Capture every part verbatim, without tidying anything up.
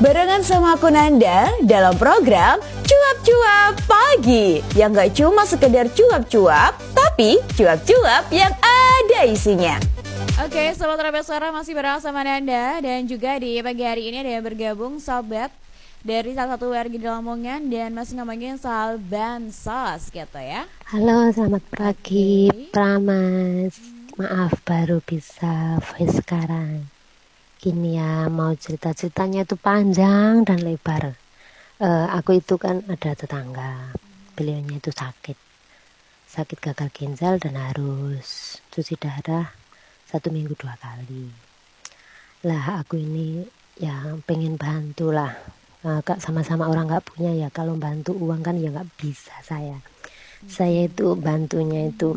Barengan sama aku Nanda dalam program Cuap-Cuap Pagi, yang gak cuma sekedar cuap-cuap, tapi cuap-cuap yang ada isinya. Oke, Sobat Rebel Suara masih bersama Nanda. Dan juga di pagi hari ini ada yang bergabung sobat dari salah satu warga di Lamongan, dan masih ngomongin soal bansos gitu ya. Halo, selamat pagi, okay. Pramas. Maaf baru bisa voice sekarang. Gini ya, mau cerita-ceritanya itu panjang dan lebar. uh, Aku itu kan ada tetangga, beliaunya itu sakit Sakit gagal ginjal dan harus cuci darah satu minggu dua kali. Lah aku ini ya pengen bantu lah. Nah, sama-sama orang gak punya ya, kalau bantu uang kan ya gak bisa saya. Saya itu bantunya itu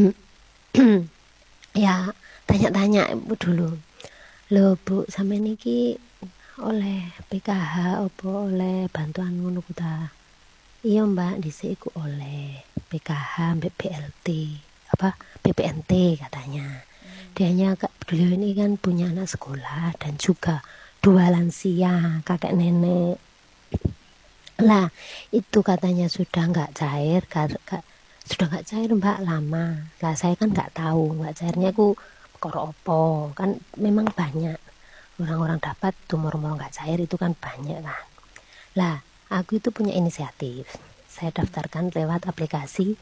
ya tanya-tanya ibu dulu. Loh Bu, sampe niki oleh P K H apa oleh bantuan ngono ku ta? Iya Mbak, dhisik iku oleh P K H mbek B L T apa B P N T katanya. Dianya beliau ini kan punya anak sekolah dan juga dua lansia, kakek nenek. Lah itu katanya sudah nggak cair, gak, gak, sudah nggak cair Mbak lama. Lah saya kan nggak tahu nggak cairnya aku perkara opo, kan memang banyak orang-orang dapat tumor-tumor nggak cair itu kan banyak kan. Lah aku itu punya inisiatif, saya daftarkan lewat aplikasi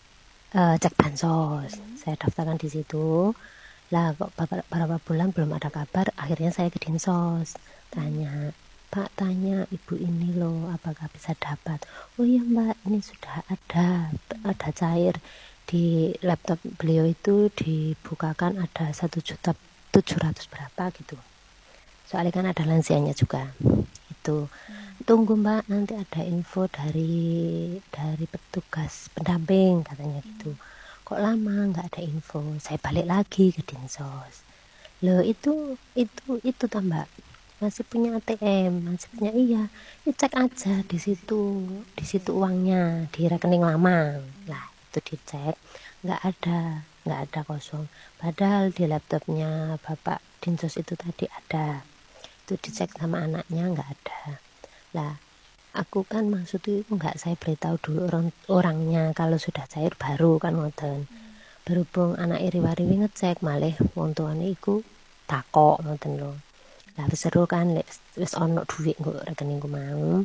uh, cek bansos. Saya daftarkan di situ. Lah kok beberapa bulan belum ada kabar, akhirnya saya ke Dinsos tanya, Pak, tanya ibu ini loh apakah bisa dapat. Oh iya Mbak, ini sudah ada ada cair. Di laptop beliau itu dibukakan ada satu juta tujuh ratus berapa gitu. Soalnya kan ada lansianya juga. Itu tunggu Mbak, nanti ada info dari dari petugas pendamping katanya gitu. Kok lama nggak ada info? Saya balik lagi ke Dinsos. Loh itu itu itu tambah masih punya A T M, masih punya iya. Ya, cek aja di situ, di situ uangnya di rekening lama. Lah itu dicek, nggak ada, nggak ada kosong. Padahal di laptopnya Bapak Dinsos itu tadi ada. Itu dicek sama anaknya nggak ada. Lah aku kan maksud itu nggak saya beritahu dulu orang, orangnya kalau sudah cair baru kan ngoten. Berhubung anak iri-wariwi ngecek malah wong tuane iku takok ngoten lho. Lah seru kan wis ono dhuwit nggo rekeningku mau.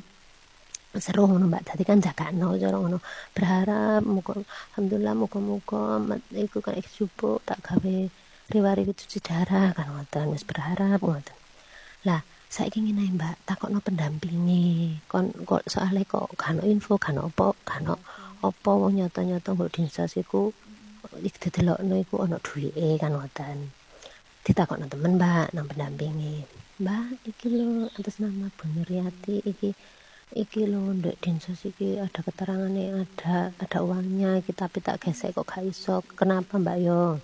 Seru ngono Mbak, dadi kan jagakno cara ngono. Berharap muga alhamdulillah muga-muga iku kan subuh tak gawe riwari cuci darah kan ngoten, wis berharap ngoten. Lah saiki ngene Mbak, takokno pendampinge. Kon kok soalé kok gak ono info, gak ono apa, gak ono apa wong nyata-nyata nggo Dinsos iku iki didelokno iku ono duwike kan ngoten. Ditakokno temen Mbak nang pendampinge. Mbak, iki lho atas nama Bu Nuryati iki iki lho ndek Dinsos iki ada keterangane, ada ada uangnya iki tapi tak gesek kok gak iso. Kenapa Mbak yo?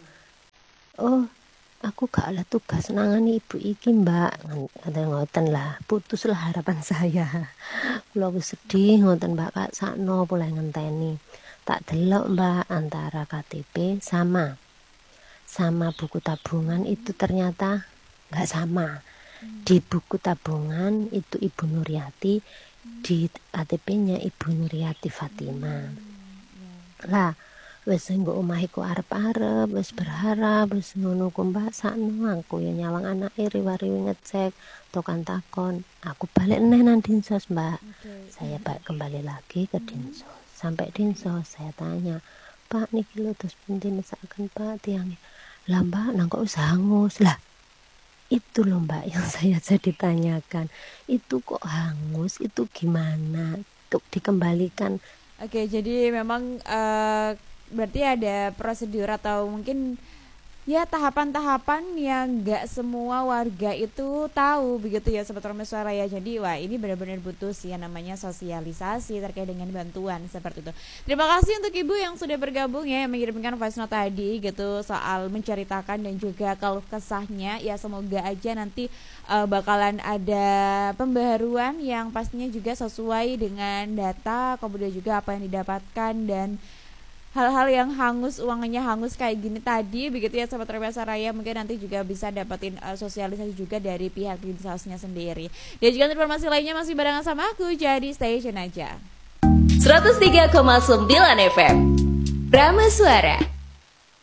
Oh, aku gak ada tugas nangani ibu iki Mbak. Ngoten lah, putuslah harapan saya. Kula wis sedih ngoten Mbak, Kak sakno mulai ngenteni. Tak delok Mbak antara K T P sama sama buku tabungan itu ternyata nggak sama. Di buku tabungan itu Ibu Nuryati, di K T P-nya Ibu Nuryati Fatima. Lah wis nggo omah iku arep-arep, wis berharap, wis ngono ku Mbak sakno aku ya nyawang anake riwari ngecek tokan takon. Aku balik neh nang Dinsos Mbak. Okay. Saya balik kembali lagi ke Dinsos. Sampai Dinsos saya tanya, Pak niki lho terus pundi misalkan Pak tiang. Lah Mbak nang kok wis hangus. Lah itu loh Mbak yang saya jadi tanyakan, itu kok hangus, itu gimana untuk dikembalikan. Oke, jadi memang uh, berarti ada prosedur atau mungkin ya tahapan-tahapan yang gak semua warga itu tahu begitu ya Sobat Rebel Suara ya. Jadi wah ini benar-benar butuh sih yang namanya sosialisasi terkait dengan bantuan seperti itu. Terima kasih untuk Ibu yang sudah bergabung ya, yang mengirimkan voice note tadi gitu soal menceritakan dan juga kalau kesahnya ya, semoga aja nanti uh, bakalan ada pembaharuan yang pastinya juga sesuai dengan data kemudian juga apa yang didapatkan dan hal-hal yang hangus, uangnya hangus kayak gini tadi begitu ya Sobat Remesa Raya, mungkin nanti juga bisa dapetin uh, sosialisasi juga dari pihak dinsosnya sendiri. Dan juga informasi lainnya masih barengan sama aku, jadi stay tune aja. seratus tiga koma sembilan F M Rama Suara.